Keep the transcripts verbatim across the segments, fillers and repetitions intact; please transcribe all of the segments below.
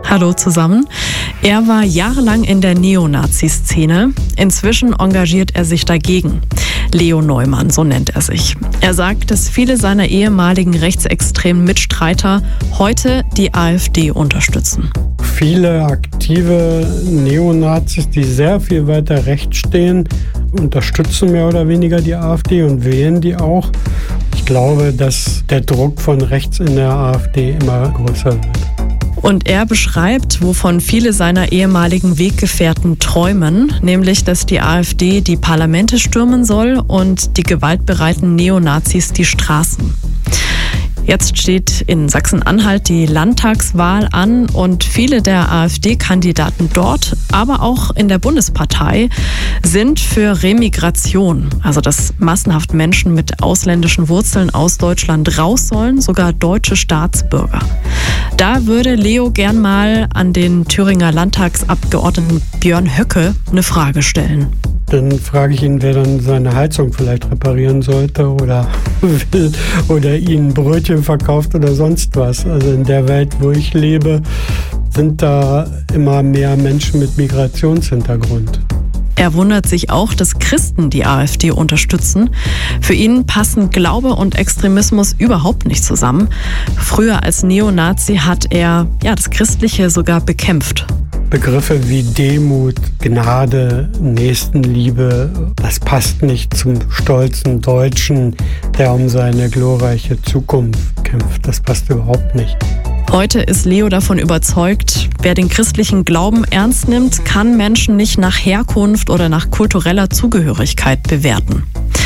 Hallo zusammen. Er war jahrelang in der Neonazi-Szene. Inzwischen engagiert er sich dagegen. Leo Neumann, so nennt er sich. Er sagt, dass viele seiner ehemaligen rechtsextremen Mitstreiter heute die AfD unterstützen. Viele aktive Neonazis, die sehr viel weiter rechts stehen, unterstützen mehr oder weniger die AfD und wählen die auch. Ich glaube, dass der Druck von rechts in der AfD immer größer wird. Und er beschreibt, wovon viele seiner ehemaligen Weggefährten träumen, nämlich, dass die AfD die Parlamente stürmen soll und die gewaltbereiten Neonazis die Straßen. Jetzt steht in Sachsen-Anhalt die Landtagswahl an und viele der AfD-Kandidaten dort, aber auch in der Bundespartei, sind für Remigration, also dass massenhaft Menschen mit ausländischen Wurzeln aus Deutschland raus sollen, sogar deutsche Staatsbürger. Da würde Leo gern mal an den Thüringer Landtagsabgeordneten Björn Höcke eine Frage stellen. Dann frage ich ihn, wer dann seine Heizung vielleicht reparieren sollte oder will oder ihnen Brötchen verkauft oder sonst was. Also in der Welt, wo ich lebe, sind da immer mehr Menschen mit Migrationshintergrund. Er wundert sich auch, dass Christen die AfD unterstützen. Für ihn passen Glaube und Extremismus überhaupt nicht zusammen. Früher als Neonazi hat er ja, das Christliche sogar bekämpft. Begriffe wie Demut, Gnade, Nächstenliebe, das passt nicht zum stolzen Deutschen, der um seine glorreiche Zukunft kämpft. Das passt überhaupt nicht. Heute ist Leo davon überzeugt, wer den christlichen Glauben ernst nimmt, kann Menschen nicht nach Herkunft oder nach kultureller Zugehörigkeit bewerten.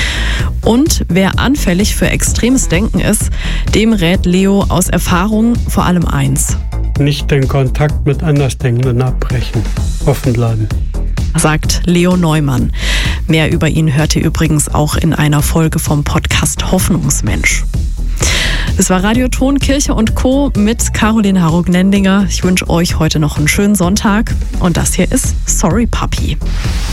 Und wer anfällig für extremes Denken ist, dem rät Leo aus Erfahrung vor allem eins: Nicht den Kontakt mit Andersdenkenden abbrechen, offen bleiben. Sagt Leo Neumann. Mehr über ihn hört ihr übrigens auch in einer Folge vom Podcast Hoffnungsmensch. Das war Radio Ton, Kirche und Co. mit Caroline Harrog-Nendinger. Ich wünsche euch heute noch einen schönen Sonntag und das hier ist Sorry Puppy.